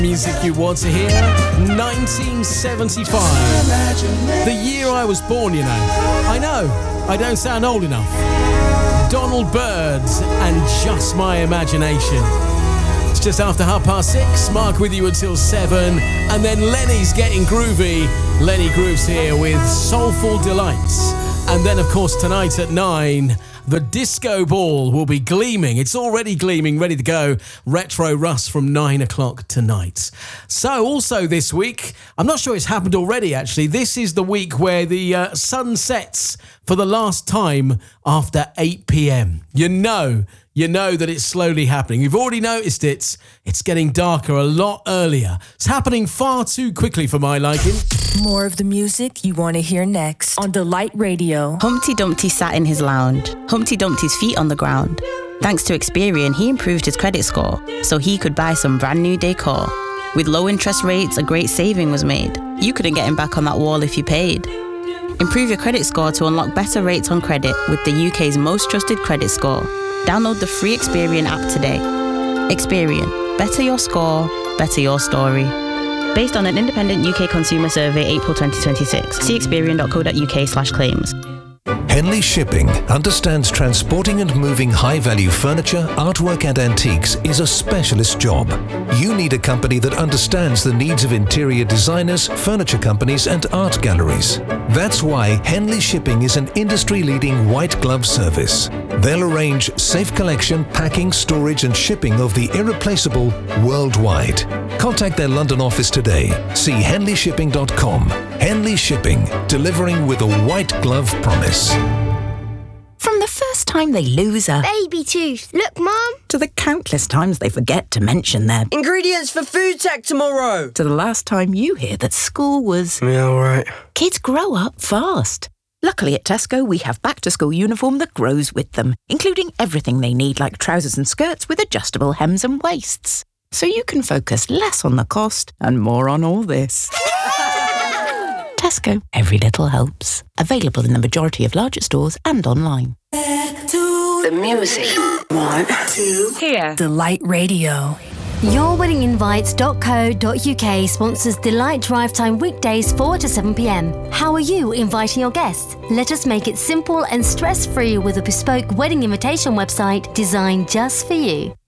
Music you want to hear? 1975. The year I was born, you know. I know, I don't sound old enough. Donald Byrd and Just My Imagination. It's just after 6:30. Mark with you until 7. And then Lenny's getting groovy. Lenny Grooves here with Soulful Delights. And then, of course, tonight at 9... the disco ball will be gleaming. It's already gleaming, ready to go. Retro Russ from 9 o'clock tonight. So also this week, I'm not sure it's happened already actually, this is the week where the sun sets for the last time after 8 p.m. You know that it's slowly happening. You've already noticed it. It's getting darker a lot earlier. It's happening far too quickly for my liking. More of the music you want to hear next on Delight Radio. Humpty Dumpty sat in his lounge. Humpty dumped his feet on the ground. Thanks to Experian, he improved his credit score so he could buy some brand new decor. With low interest rates, a great saving was made. You couldn't get him back on that wall if you paid. Improve your credit score to unlock better rates on credit with the UK's most trusted credit score. Download the free Experian app today. Experian. Better your score, better your story. Based on an independent UK consumer survey, April 2026. See experian.co.uk/claims. Henley Shipping understands transporting and moving high-value furniture, artwork and antiques is a specialist job. You need a company that understands the needs of interior designers, furniture companies and art galleries. That's why Henley Shipping is an industry-leading white glove service. They'll arrange safe collection, packing, storage and shipping of the irreplaceable worldwide. Contact their London office today. See henleyshipping.com. Henley Shipping, delivering with a white glove promise. From the first time they lose a baby tooth. Look, Mum. To the countless times they forget to mention their ingredients for food tech tomorrow. To the last time you hear that school was... Yeah, all right. Kids grow up fast. Luckily at Tesco, we have back-to-school uniform that grows with them, including everything they need like trousers and skirts with adjustable hems and waists. So you can focus less on the cost and more on all this. Tesco, every little helps. Available in the majority of larger stores and online. Back to the music. 1, 2, here. Delight Radio. YourWeddingInvites.co.uk sponsors Delight Drive Time weekdays 4 to 7 p.m. How are you inviting your guests? Let us make it simple and stress-free with a bespoke wedding invitation website designed just for you.